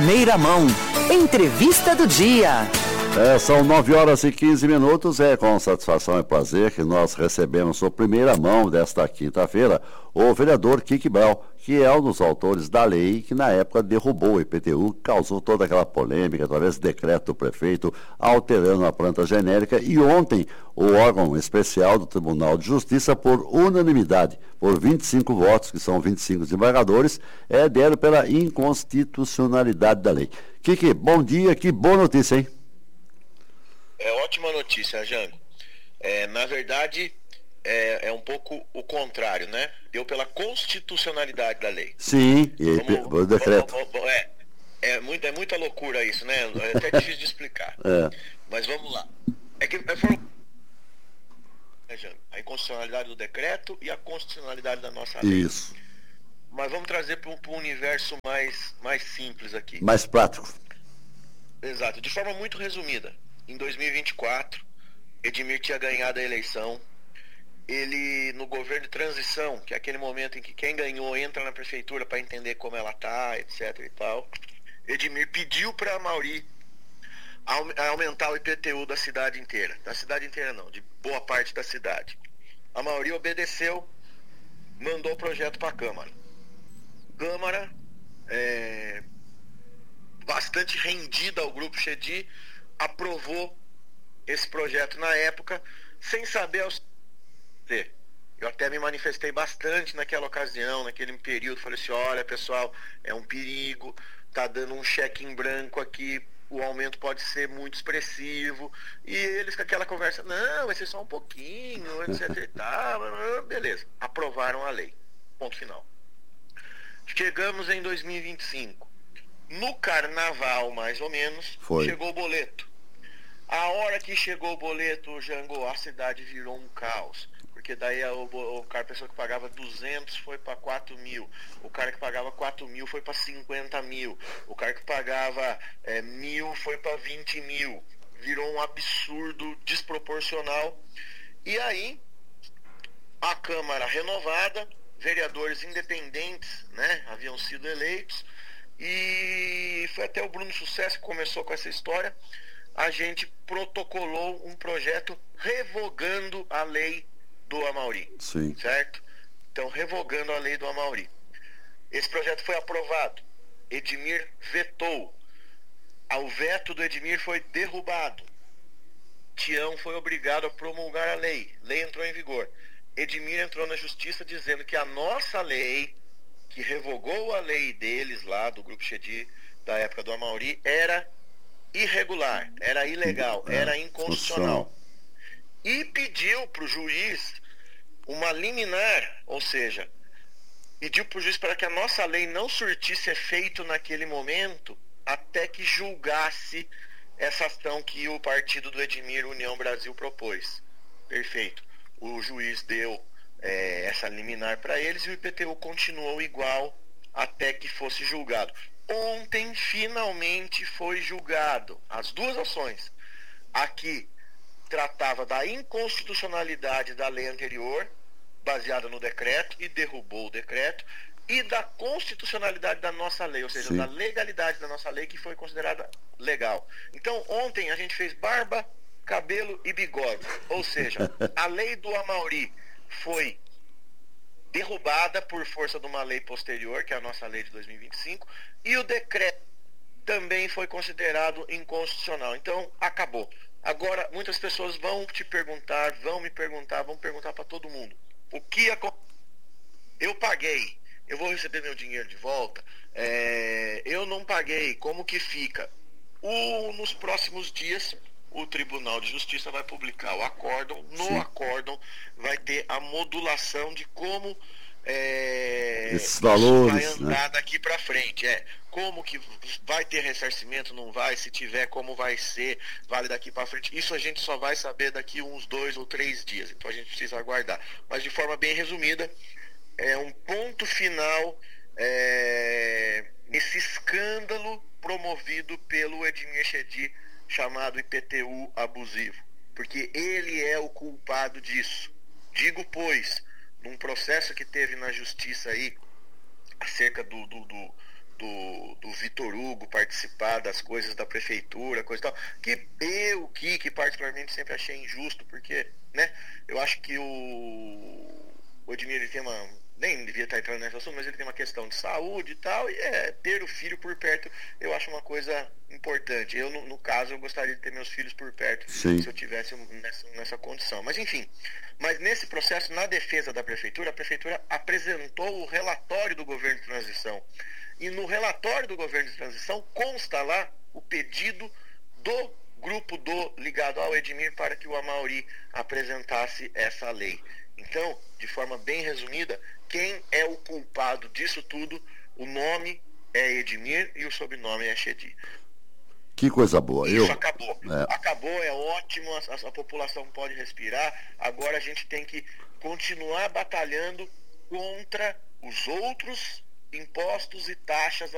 primeira mão. Entrevista do dia. São 9h15. É com satisfação e prazer que nós recebemos sua primeira mão desta quinta-feira o vereador Kiki Bel, que é um dos autores da lei que na época derrubou o IPTU, causou toda aquela polêmica através do decreto do prefeito alterando a planta genérica, e ontem o órgão especial do Tribunal de Justiça, por unanimidade, por 25 votos, que são 25 desembargadores, deram pela inconstitucionalidade da lei. Kiki, bom dia, que boa notícia, hein? É ótima notícia, Jango. Na verdade, é um pouco o contrário, né? Deu pela constitucionalidade da lei. Sim, e aí o decreto. É muita loucura isso, né? É até difícil de explicar. Mas vamos lá. A inconstitucionalidade do decreto e a constitucionalidade da nossa lei. Isso. Mas vamos trazer para um universo mais simples aqui. Mais prático. Exato. De forma muito resumida. Em 2024, Edmir tinha ganhado a eleição. Ele, no governo de transição, que é aquele momento em que quem ganhou entra na prefeitura para entender como ela tá, etc e tal, Edmir pediu para a Amauri aumentar o IPTU da cidade inteira. Da cidade inteira não, de boa parte da cidade. A Amauri obedeceu, mandou o projeto para a Câmara. Câmara, bastante rendida ao Grupo Chedi, aprovou esse projeto na época, sem saber eu até me manifestei bastante naquela ocasião, naquele período. Falei assim: olha, pessoal, é um perigo, tá dando um cheque em branco aqui, o aumento pode ser muito expressivo. E eles com aquela conversa: não, vai ser só um pouquinho, etc e tal. Beleza, aprovaram a lei, ponto final. Chegamos em 2025, no carnaval mais ou menos, chegou o boleto. A hora que chegou o boleto, Jango, a cidade virou um caos. Porque daí a pessoa que pagava 200 foi para 4 mil. O cara que pagava 4 mil foi para 50 mil. O cara que pagava 1.000 foi para 20 mil. Virou um absurdo desproporcional. E aí, a Câmara renovada, vereadores independentes, né, haviam sido eleitos. E foi até o Bruno Sucesso que começou com essa história. A gente protocolou um projeto revogando a lei do Amauri. Sim. Certo? Então, revogando a lei do Amauri. Esse projeto foi aprovado. Edmir vetou. O veto do Edmir foi derrubado. Tião foi obrigado a promulgar a lei. Lei entrou em vigor. Edmir entrou na justiça dizendo que a nossa lei, que revogou a lei deles lá, do Grupo Chedi, da época do Amauri, era irregular, era ilegal, era inconstitucional. E pediu para o juiz uma liminar, ou seja, pediu para o juiz para que a nossa lei não surtisse efeito naquele momento, até que julgasse essa ação que o partido do Edmir, União Brasil, propôs. Perfeito. O juiz deu essa liminar para eles e o IPTU continuou igual até que fosse julgado. Ontem, finalmente, foi julgado as duas ações. Aqui tratava da inconstitucionalidade da lei anterior, baseada no decreto, e derrubou o decreto, e da constitucionalidade da nossa lei, ou seja, Sim, da legalidade da nossa lei, que foi considerada legal. Então, ontem a gente fez barba, cabelo e bigode. Ou seja, a lei do Amauri foi derrubada por força de uma lei posterior, que é a nossa lei de 2025, e o decreto também foi considerado inconstitucional. Então, acabou. Agora, muitas pessoas vão te perguntar, vão perguntar para todo mundo: o que aconteceu? Eu paguei, eu vou receber meu dinheiro de volta? Eu não paguei, como que fica? Nos próximos dias, o Tribunal de Justiça vai publicar o acórdão. No acórdão vai ter a modulação de como esses valores vai andar, né, daqui para frente. Como que vai ter ressarcimento, não vai? Se tiver, como vai ser? Vale daqui para frente? Isso a gente só vai saber daqui uns 2 ou 3 dias. Então a gente precisa aguardar. Mas de forma bem resumida, é um ponto final nesse escândalo promovido pelo Edmir Chedi, chamado IPTU abusivo, porque ele é o culpado disso. Digo, pois, num processo que teve na justiça aí, acerca do Vitor Hugo participar das coisas da prefeitura, coisa e tal, que eu, que particularmente sempre achei injusto, porque, né, eu acho que o Edmir, ele tem nem devia estar entrando nessa assunto, mas ele tem uma questão de saúde e tal, e ter o filho por perto eu acho uma coisa importante. Eu, no caso, eu gostaria de ter meus filhos por perto, Sim. se eu tivesse nessa condição. Mas enfim, nesse processo, na defesa da prefeitura, a prefeitura apresentou o relatório do governo de transição. E no relatório do governo de transição consta lá o pedido do grupo ligado ao Edmir para que o Amaury apresentasse essa lei. Então, de forma bem resumida, quem é o culpado disso tudo? O nome é Edmir e o sobrenome é Chedi. Que coisa boa. Isso acabou. Acabou, é ótimo, a população pode respirar. Agora a gente tem que continuar batalhando contra os outros impostos e taxas